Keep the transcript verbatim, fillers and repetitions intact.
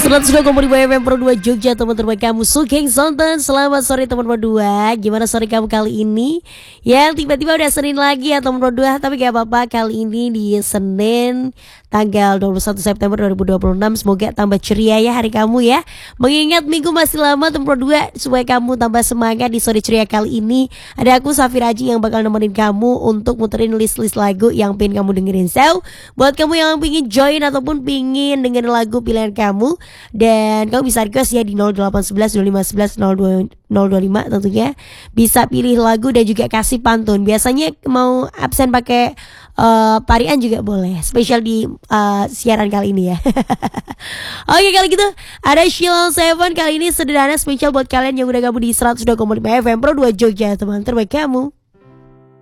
seratus dua koma lima F M Pro dua Jogja, teman terbaik kamu Sugeng Sonten. Selamat sore teman Pro dua. Gimana sore kamu kali ini? Ya tiba-tiba udah Senin lagi ya teman Pro dua. Tapi gak apa-apa, kali ini di Senin tanggal dua puluh satu September dua ribu dua puluh enam. Semoga tambah ceria ya hari kamu ya. Mengingat minggu masih lama teman Pro dua, supaya kamu tambah semangat di sore ceria kali ini, ada aku Safir Aji yang bakal nemenin kamu untuk muterin list-list lagu yang pengen kamu dengerin. So buat kamu yang pengen join ataupun pengen dengerin lagu pilihan kamu, dan kamu bisa request ya di nol delapan satu satu dua lima satu satu nol dua nol dua lima, tentunya bisa pilih lagu dan juga kasih pantun. Biasanya mau absen pakai uh, parian juga boleh, spesial di uh, siaran kali ini ya. Oke, kalau gitu ada Sheila Seven kali ini sederhana spesial buat kalian yang udah gabung di seratus dua koma lima F M Pro dua Jogja, teman terbaik kamu.